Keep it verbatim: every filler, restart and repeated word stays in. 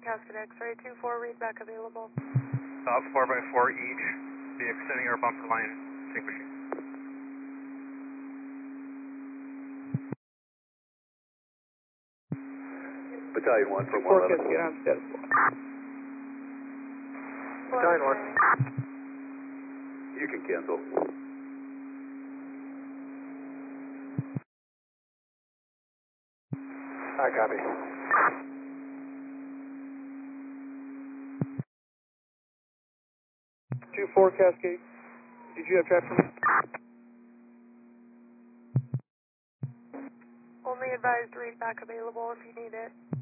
Cascade X-ray two four, read back available. Uh, four by four each, be extending our bumper line extinguishing. Battalion one from four one eleven. Cascade on status. Battalion one. You can cancel. I copy. two four Cascade. Did you have traffic from me? Only advised read back available if you need it.